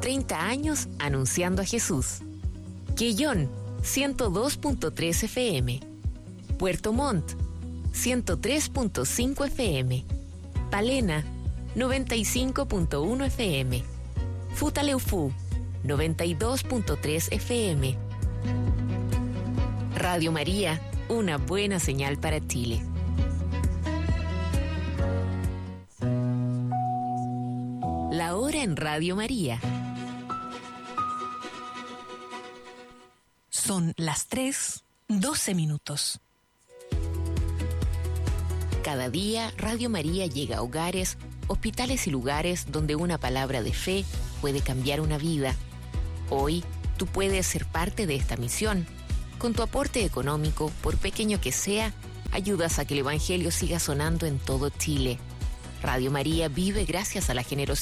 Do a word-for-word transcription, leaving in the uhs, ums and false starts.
treinta años anunciando a Jesús. Quellón, ciento dos punto tres F M. Puerto Montt, ciento tres punto cinco F M. Palena, noventa y cinco punto uno F M. Futaleufú, noventa y dos punto tres F M. Radio María, una buena señal para Chile. La hora en Radio María. Son las tres, doce minutos. Cada día, Radio María llega a hogares, hospitales y lugares donde una palabra de fe puede cambiar una vida. Hoy, tú puedes ser parte de esta misión. Con tu aporte económico, por pequeño que sea, ayudas a que el Evangelio siga sonando en todo Chile. Radio María vive gracias a la generosidad